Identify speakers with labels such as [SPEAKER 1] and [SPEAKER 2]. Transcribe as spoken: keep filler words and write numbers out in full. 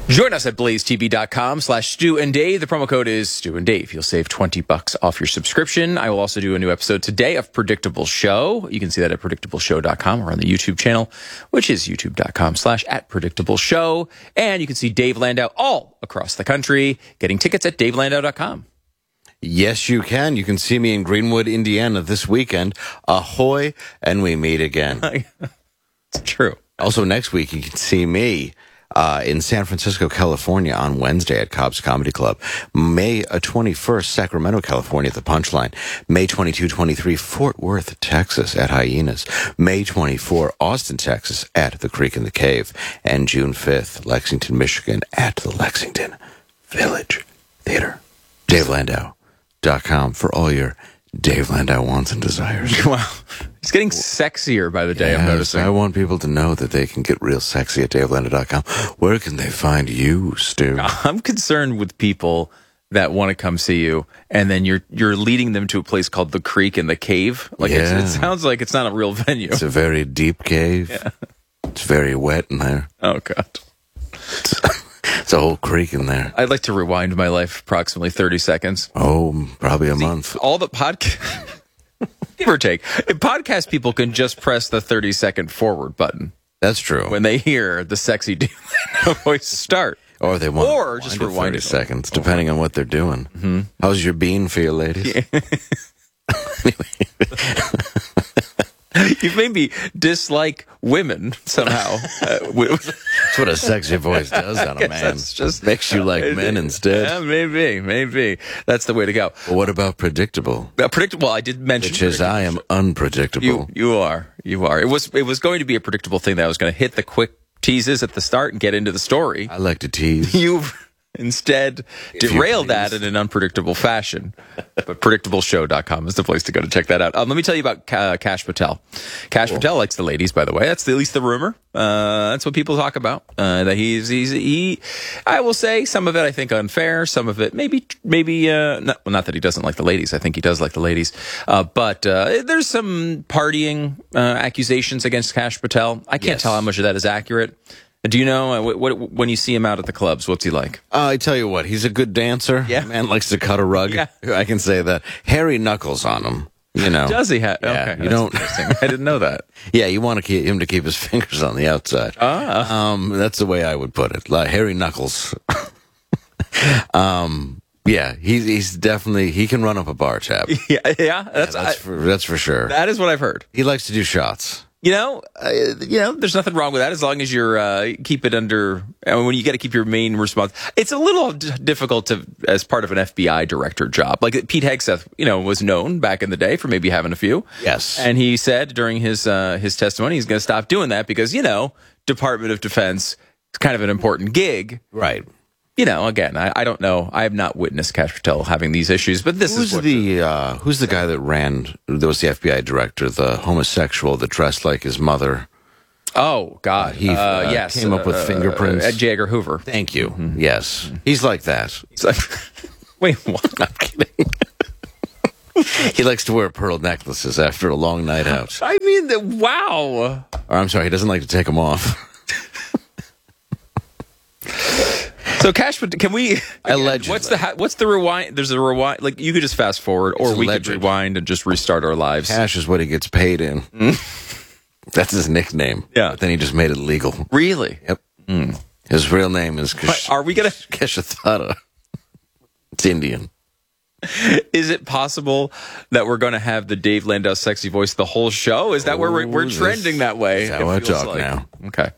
[SPEAKER 1] Join us at blazetv.com slash Stu and Dave. The promo code is Stu and Dave. You'll save twenty bucks off your subscription. I will also do a new episode today of Predictable Show. You can see that at predictable show dot com or on the YouTube channel, which is youtube.com slash at predictable show. And you can see Dave Landau all across the country. Getting tickets at dave landau dot com.
[SPEAKER 2] Yes, you can. You can see me in Greenwood, Indiana this weekend. Ahoy, and we meet again.
[SPEAKER 1] It's true.
[SPEAKER 2] Also, next week, you can see me uh, in San Francisco, California on Wednesday at Cobb's Comedy Club. May twenty-first, Sacramento, California at the Punchline. May twenty-second, twenty-third, Fort Worth, Texas at Hyenas. May twenty-fourth, Austin, Texas at the Creek and the Cave. And June fifth, Lexington, Michigan at the Lexington Village Theater. Dave Landau dot com for all your Dave Landau wants and desires.
[SPEAKER 1] Wow. He's getting sexier by the day,
[SPEAKER 2] yes,
[SPEAKER 1] I'm noticing.
[SPEAKER 2] I want people to know that they can get real sexy at Dave Landau dot com. Where can they find you, Stu?
[SPEAKER 1] I'm concerned with people that want to come see you, and then you're you're leading them to a place called the Creek and the Cave. Like
[SPEAKER 2] Yeah.
[SPEAKER 1] it's, it sounds like it's not a real venue.
[SPEAKER 2] It's a very deep cave.
[SPEAKER 1] Yeah.
[SPEAKER 2] It's very wet in there.
[SPEAKER 1] Oh, God.
[SPEAKER 2] It's a whole creek in there.
[SPEAKER 1] I'd like to rewind my life approximately thirty seconds.
[SPEAKER 2] Oh, probably a month.
[SPEAKER 1] All the podcast, give or take, if podcast people can just press the thirty second forward button
[SPEAKER 2] That's true.
[SPEAKER 1] when they hear the sexy Dave Landau voice start.
[SPEAKER 2] or they want
[SPEAKER 1] or
[SPEAKER 2] to
[SPEAKER 1] just
[SPEAKER 2] rewind it
[SPEAKER 1] rewind
[SPEAKER 2] thirty
[SPEAKER 1] it.
[SPEAKER 2] seconds, depending on what they're doing. Mm-hmm. How's your bean feel, ladies?
[SPEAKER 1] You've made me dislike women somehow. uh, wi-
[SPEAKER 2] That's what a sexy voice does on a
[SPEAKER 1] guess
[SPEAKER 2] man.
[SPEAKER 1] that's just-
[SPEAKER 2] Makes you like men instead.
[SPEAKER 1] Yeah, maybe, maybe. That's the way to go.
[SPEAKER 2] But what about predictable?
[SPEAKER 1] Uh, predictable. Well, I did mention
[SPEAKER 2] Which is I am unpredictable.
[SPEAKER 1] You you are. You are. It was it was going to be a predictable thing that I was going to hit the quick teases at the start and get into the story.
[SPEAKER 2] I like to tease.
[SPEAKER 1] You've instead derailed that in an unpredictable fashion. But predictable show dot com is the place to go to check that out. Um, let me tell you about uh, Kash Patel. Kash cool. Patel likes the ladies, by the way. That's the, at least the rumor. Uh, that's what people talk about. Uh, that he's, he's, he, I will say some of it I think unfair. Some of it maybe, maybe, uh, not, well, not that he doesn't like the ladies. I think he does like the ladies. Uh, but, uh, there's some partying, uh, accusations against Kash Patel. I can't
[SPEAKER 2] Yes.
[SPEAKER 1] tell how much of that is accurate. Do you know uh, what, what, when you see him out at the clubs, what's he like?
[SPEAKER 2] Uh, I tell you what, he's a good dancer.
[SPEAKER 1] Yeah.
[SPEAKER 2] Man likes to cut a rug.
[SPEAKER 1] Yeah.
[SPEAKER 2] I can say that. Hairy knuckles on him. You know.
[SPEAKER 1] Does he have?
[SPEAKER 2] Yeah,
[SPEAKER 1] okay,
[SPEAKER 2] you
[SPEAKER 1] that's
[SPEAKER 2] don't-
[SPEAKER 1] interesting. I didn't know that.
[SPEAKER 2] Yeah, you want to keep him to keep his fingers on the outside.
[SPEAKER 1] Ah.
[SPEAKER 2] Um, that's the way I would put it. Like hairy knuckles. um, yeah, he's he's definitely he can run up a bar tab.
[SPEAKER 1] Yeah, yeah, that's
[SPEAKER 2] That's
[SPEAKER 1] I,
[SPEAKER 2] for that's for sure.
[SPEAKER 1] that is what I've heard.
[SPEAKER 2] He likes to do shots.
[SPEAKER 1] You know, uh, you know, there's nothing wrong with that as long as you're uh, keep it under. I mean, when you got to keep your main response, it's a little d- difficult to as part of an F B I director job. Like Pete Hegseth, you know, was known back in the day for maybe having a few.
[SPEAKER 2] Yes.
[SPEAKER 1] and he said during his uh, his testimony he's going to stop doing that because you know, Department of Defense is kind of an important gig.
[SPEAKER 2] Right.
[SPEAKER 1] You know, again, I, I don't know. I have not witnessed Kash Patel having these issues, but this
[SPEAKER 2] Who's
[SPEAKER 1] is what
[SPEAKER 2] the uh, who's the guy that ran? That was the F B I director, the homosexual that dressed like his mother.
[SPEAKER 1] Oh God,
[SPEAKER 2] He
[SPEAKER 1] uh,
[SPEAKER 2] uh,
[SPEAKER 1] yes,
[SPEAKER 2] came up with
[SPEAKER 1] uh,
[SPEAKER 2] fingerprints.
[SPEAKER 1] uh, Ed J. Edgar Hoover.
[SPEAKER 2] Thank you. Yes, he's like that.
[SPEAKER 1] It's like, wait, what?
[SPEAKER 2] I'm kidding. He likes to wear pearl necklaces after a long night out.
[SPEAKER 1] I mean, the, wow.
[SPEAKER 2] Or I'm sorry, he doesn't like to take them off.
[SPEAKER 1] So Kash, can we?
[SPEAKER 2] Allegedly.
[SPEAKER 1] What's the ha- what's the rewind? There's a rewind. Like you could just fast forward, or
[SPEAKER 2] It's
[SPEAKER 1] we
[SPEAKER 2] alleged.
[SPEAKER 1] could rewind and just restart our lives.
[SPEAKER 2] Cash is what he gets paid in. That's his nickname.
[SPEAKER 1] Yeah.
[SPEAKER 2] But then he just made it legal.
[SPEAKER 1] Really?
[SPEAKER 2] Yep. His real name is Kesh-
[SPEAKER 1] Are we gonna?
[SPEAKER 2] Keshathara. It's Indian.
[SPEAKER 1] Is it possible that we're going to have the Dave Landau sexy voice the whole show? Is that where we're, we're
[SPEAKER 2] Oh, this-
[SPEAKER 1] trending that way?
[SPEAKER 2] that's
[SPEAKER 1] It
[SPEAKER 2] how I
[SPEAKER 1] feels
[SPEAKER 2] talk now.
[SPEAKER 1] Okay.